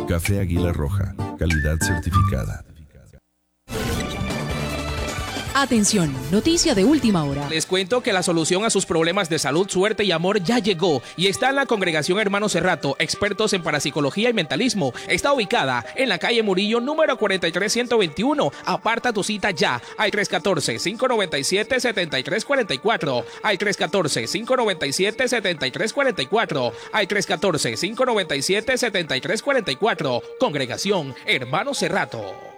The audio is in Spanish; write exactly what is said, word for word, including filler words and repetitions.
Café Águila Roja, calidad certificada. Atención, noticia de última hora. Les cuento que la solución a sus problemas de salud, suerte y amor ya llegó y está en la Congregación Hermano Cerrato, expertos en parapsicología y mentalismo. Está ubicada en la calle Murillo, número cuarenta y tres ciento veintiuno. Aparta tu cita ya al tres uno cuatro, cinco nueve siete, siete tres cuatro cuatro, al tres uno cuatro, cinco nueve siete, siete tres cuatro cuatro, al tres uno cuatro, cinco nueve siete, siete tres cuatro cuatro. Congregación Hermano Cerrato.